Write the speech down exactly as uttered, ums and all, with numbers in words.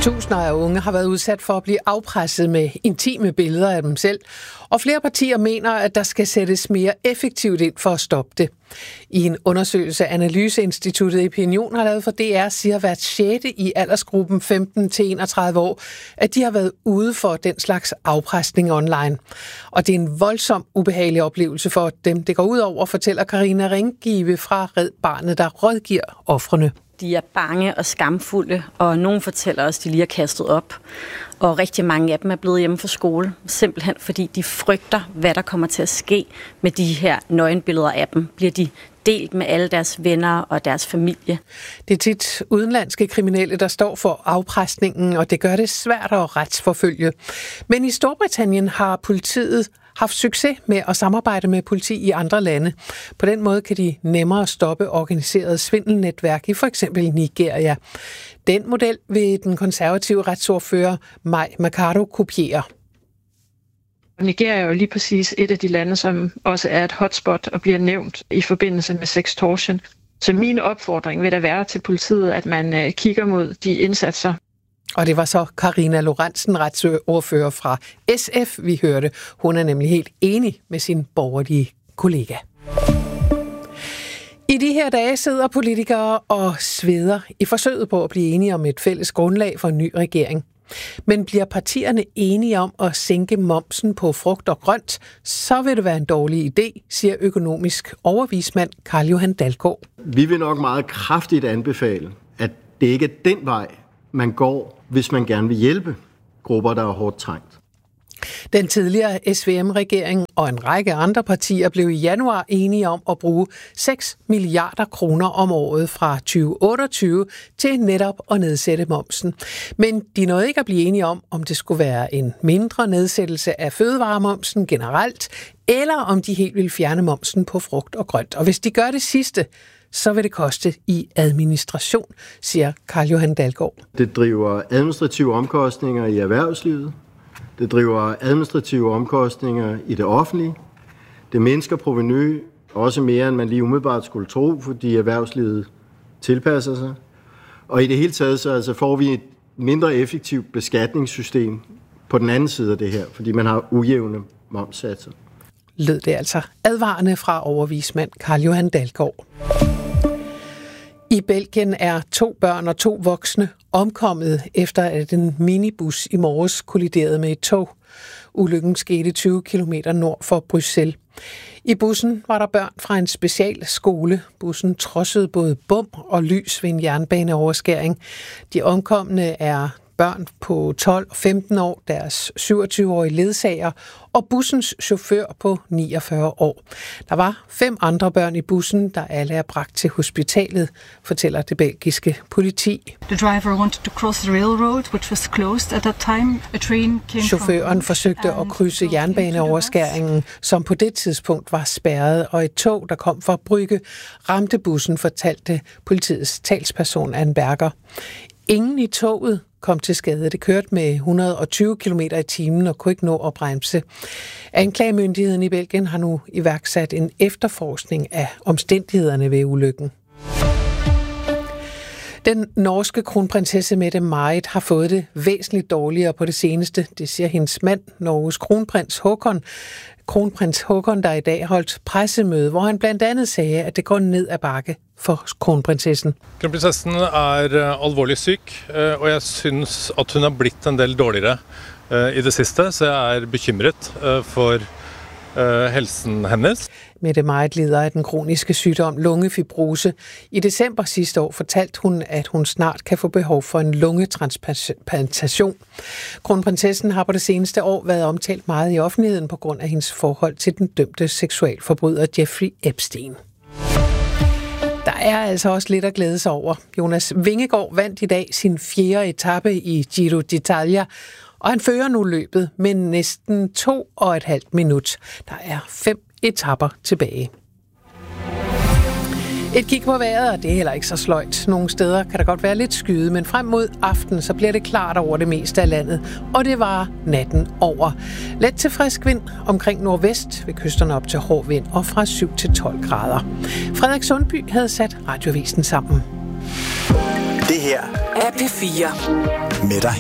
Tusinder af unge har været udsat for at blive afpresset med intime billeder af dem selv, og flere partier mener, at der skal sættes mere effektivt ind for at stoppe det. I en undersøgelse, Analyseinstituttet Epinion har lavet for D R, siger hvert sjette i aldersgruppen femten til enogtredive år, at de har været ude for den slags afpresning online. Og det er en voldsom ubehagelig oplevelse for dem, det går ud over, fortæller Karina Ringgive fra Red Barnet, der rådgiver ofrene. De er bange og skamfulde, og nogen fortæller også, at de lige har kastet op. Og rigtig mange af dem er blevet hjemme fra skole, simpelthen fordi de frygter, hvad der kommer til at ske med de her nøgenbilleder af dem. Bliver de delt med alle deres venner og deres familie? Det er tit udenlandske kriminelle, der står for afpresningen, og det gør det svært at retsforfølge. Men i Storbritannien har politiet haft succes med at samarbejde med politi i andre lande. På den måde kan de nemmere stoppe organiseret svindelnetværk i for eksempel Nigeria. Den model vil den konservative retsordfører Mai Mercado kopiere. Nigeria er jo lige præcis et af de lande, som også er et hotspot og bliver nævnt i forbindelse med sextortion. Så min opfordring vil da være til politiet, at man kigger mod de indsatser. Og det var så Karina Lorentzen, retsordfører fra S F, vi hørte. Hun er nemlig helt enig med sin borgerlige kollega. I de her dage sidder politikere og sveder i forsøget på at blive enige om et fælles grundlag for en ny regering. Men bliver partierne enige om at sænke momsen på frugt og grønt, så vil det være en dårlig idé, siger økonomisk overvismand Carl Johan Dalgaard. Vi vil nok meget kraftigt anbefale, at det ikke er den vej, man går, hvis man gerne vil hjælpe grupper, der er hårdt trængt. Den tidligere S V M-regering og en række andre partier blev i januar enige om at bruge seks milliarder kroner om året fra tyve otteogtyve til netop at nedsætte momsen. Men de nåede ikke at blive enige om, om det skulle være en mindre nedsættelse af fødevaremomsen generelt, eller om de helt ville fjerne momsen på frugt og grønt. Og hvis de gør det sidste, så vil det koste i administration, siger Carl Johan Dalgaard. Det driver administrative omkostninger i erhvervslivet. Det driver administrative omkostninger i det offentlige. Det mindsker provenu også mere, end man lige umiddelbart skulle tro, fordi erhvervslivet tilpasser sig. Og i det hele taget så altså får vi et mindre effektivt beskatningssystem på den anden side af det her, fordi man har ujævne momssatser. Lød det altså advarende fra overvismand Carl Johan Dalgaard. I Belgien er to børn og to voksne omkommet efter, at en minibus i morges kolliderede med et tog. Ulykken skete tyve kilometer nord for Bruxelles. I bussen var der børn fra en specialskole. Bussen trodsede både bom og lys ved en jernbaneoverskæring. De omkomne er børn på tolv og femten år, deres syvogtyve-årige ledsager og bussens chauffør på niogfyrre år. Der var fem andre børn i bussen, der alle er bragt til hospitalet, fortæller det belgiske politi. The driver wanted to cross the railroad, which was closed at that time. A train came Chaufføren forsøgte at krydse jernbaneoverskæringen, som på det tidspunkt var spærret, og et tog, der kom fra Brygge, ramte bussen, fortalte politiets talsperson Anne Berger. Ingen i toget kom til skade. Det kørte med et hundrede og tyve kilometer i timen og kunne ikke nå at bremse. Anklagemyndigheden i Belgien har nu iværksat en efterforskning af omstændighederne ved ulykken. Den norske kronprinsesse Mette-Marit har fået det væsentligt dårligere på det seneste. Det siger hendes mand, Norges kronprins Håkon. Kronprins Håkon, der i dag holdt pressemøde, hvor han blandt andet sagde, at det går ned ad bakke for kronprinsessen. Kronprinsessen er alvorlig syg, og jeg synes, at hun har blitt en del dårligere i det sidste, så jeg er bekymret for helsen hennes. Mette-Marit lider af den kroniske sygdom lungefibrose. I december sidste år fortalte hun, at hun snart kan få behov for en lungetransplantation. Kronprinsessen har på det seneste år været omtalt meget i offentligheden på grund af hendes forhold til den dømte seksualforbryder Jeffrey Epstein. Der er altså også lidt at glæde sig over. Jonas Vingegaard vandt i dag sin fjerde etape i Giro d'Italia, og han fører nu løbet med næsten to og et halvt minut. Der er fem etapper tilbage. Et kig på vejret, og det er heller ikke så sløjt. Nogle steder kan der godt være lidt skyde, men frem mod aften, så bliver det klart over det meste af landet, og det var natten over. Let til frisk vind omkring nordvest, ved kysterne op til hård vind, og fra syv til tolv grader. Frederik Sundby havde sat Radiovisen sammen. Det her er P fire. Med dig